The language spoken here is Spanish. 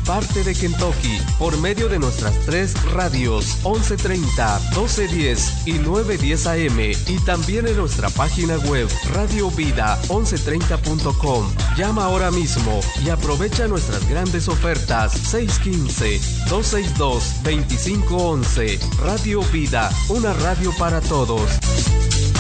parte de Kentucky, por medio de nuestras 3 radios, 1130, 1210 y 910 AM, y también en nuestra página web, radiovida1130.com. Llama ahora mismo y aprovecha nuestras grandes ofertas. 615-262-2511. Radio Vida, una radio para todos.